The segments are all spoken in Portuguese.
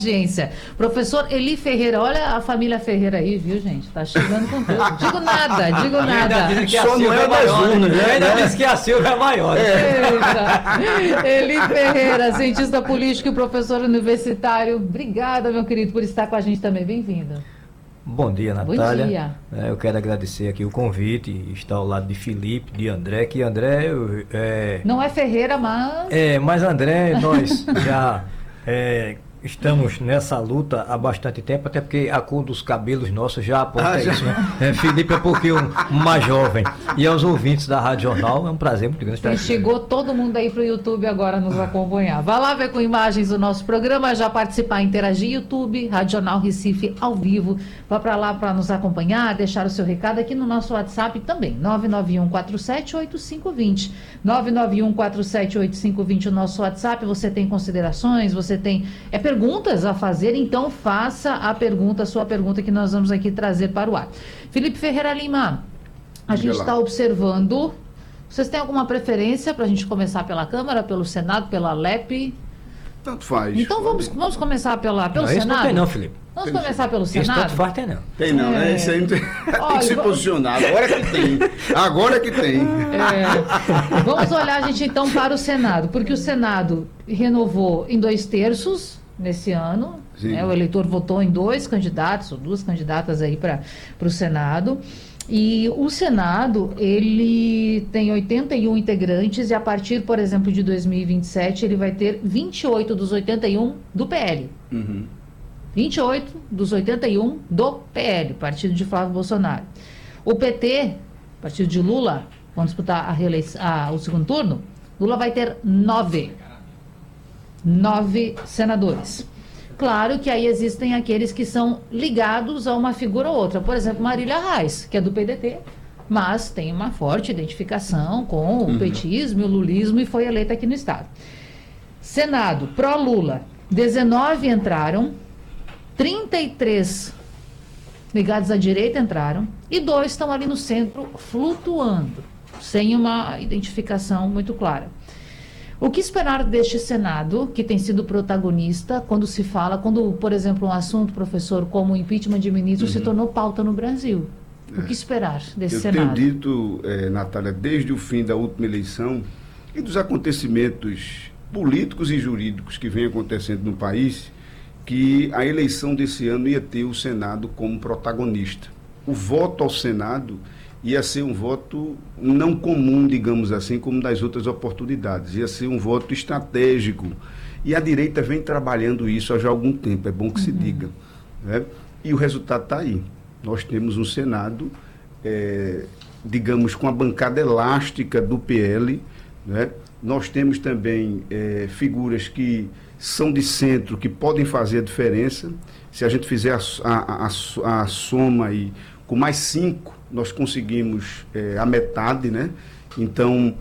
Audiência. Professor Eli Ferreira, olha a família Ferreira aí, viu, gente? Tá chegando com tudo. Digo nada. Só não é das urnas, né? Ainda disse que a Silvia é maior. Eli Ferreira, cientista político e professor universitário. Obrigada, meu querido, por estar com a gente também. Bem-vindo. Bom dia, Natália. Bom dia. Eu quero agradecer aqui o convite, estar ao lado de Felipe, de André, que André... Não é Ferreira, mas... Mas André, nós já... estamos nessa luta há bastante tempo, até porque a cor dos cabelos nossos já aponta isso, né? Felipe é um pouquinho mais jovem. E aos ouvintes da Rádio Jornal, é um prazer muito grande estar aqui. Chegou todo mundo aí pro YouTube agora nos acompanhar. Vá lá ver com imagens do nosso programa, já participar, interagir, YouTube, Rádio Jornal Recife ao vivo. Vá para lá para nos acompanhar, deixar o seu recado aqui no nosso WhatsApp também, 991478520. 991478520, o nosso WhatsApp. Você tem considerações, você tem perguntas a fazer, então faça a sua pergunta que nós vamos aqui trazer para o ar. Felipe Ferreira Lima, a gente está observando, vocês têm alguma preferência para a gente começar pela Câmara, pelo Senado, pela LEP? Tanto faz. Então vamos começar pelo Senado? Isso não tem não, Felipe. Vamos começar pelo Senado? Isso tanto faz, tem não. Tem não, né? Isso aí não tem, tem que se posicionar. Agora que tem. Vamos olhar, gente, então, para o Senado, porque o Senado renovou em 2/3 nesse ano, né? O eleitor votou em 2 candidatos, ou 2 candidatas aí para o Senado, e o Senado, ele tem 81 integrantes, e a partir, por exemplo, de 2027, ele vai ter 28 dos 81 do PL. 28 dos 81 do PL, partido de Flávio Bolsonaro. O PT, partido de Lula, vão disputar o segundo turno, Lula vai ter 9 senadores. Claro que aí existem aqueles que são ligados a uma figura ou outra. Por exemplo, Marília Reis, que é do PDT, mas tem uma forte identificação com o petismo e o lulismo e foi eleita aqui no estado. Senado, pró-Lula, 19 entraram, 33 ligados à direita entraram e 2 estão ali no centro flutuando, sem uma identificação muito clara. O que esperar deste Senado, que tem sido protagonista quando, por exemplo, um assunto, professor, como o impeachment de ministros se tornou pauta no Brasil? O que esperar desse Senado? Eu tenho dito, Natália, desde o fim da última eleição e dos acontecimentos políticos e jurídicos que vêm acontecendo no país, que a eleição desse ano ia ter o Senado como protagonista. O voto ao Senado ia ser um voto não comum, digamos assim, como das outras oportunidades. Ia ser um voto estratégico. E a direita vem trabalhando isso há já algum tempo, é bom que se diga, né? E o resultado está aí. Nós temos um Senado, digamos, com a bancada elástica do PL, né? Nós temos também figuras que são de centro, que podem fazer a diferença. Se a gente fizer a soma aí, com mais 5, nós conseguimos a metade, né? Então,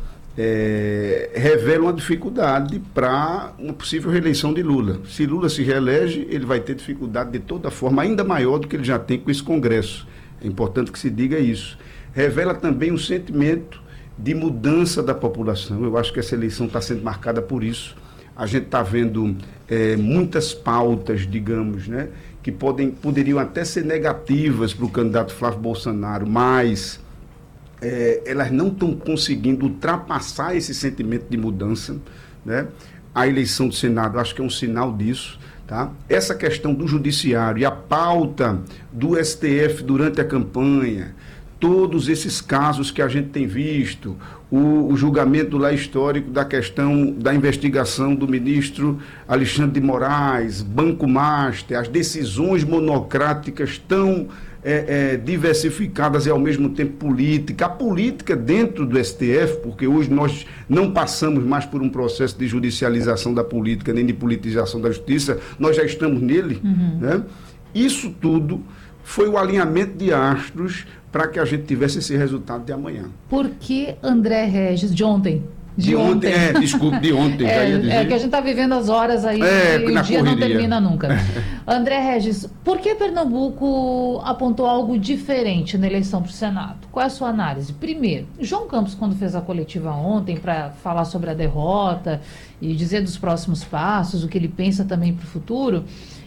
revela uma dificuldade para uma possível reeleição de Lula. Se Lula se reelege, ele vai ter dificuldade de toda forma, ainda maior do que ele já tem com esse Congresso. É importante que se diga isso. Revela também um sentimento de mudança da população. Eu acho que essa eleição está sendo marcada por isso. A gente está vendo muitas pautas, digamos, né, que poderiam até ser negativas para o candidato Flávio Bolsonaro, mas elas não estão conseguindo ultrapassar esse sentimento de mudança, né? A eleição do Senado, acho que é um sinal disso, tá? Essa questão do judiciário e a pauta do STF durante a campanha, todos esses casos que a gente tem visto, o julgamento lá histórico da questão da investigação do ministro Alexandre de Moraes, Banco Master, as decisões monocráticas tão diversificadas e ao mesmo tempo política, a política dentro do STF, porque hoje nós não passamos mais por um processo de judicialização da política, nem de politização da justiça, nós já estamos nele, né? Isso tudo foi o alinhamento de astros para que a gente tivesse esse resultado de amanhã. Por que André Regis, de ontem? De ontem. Desculpe, de ontem. Já ia dizer. Que a gente está vivendo as horas aí e o dia não termina nunca. André Regis, por que Pernambuco apontou algo diferente na eleição para o Senado? Qual é a sua análise? Primeiro, João Campos, quando fez a coletiva ontem para falar sobre a derrota e dizer dos próximos passos, o que ele pensa também para o futuro,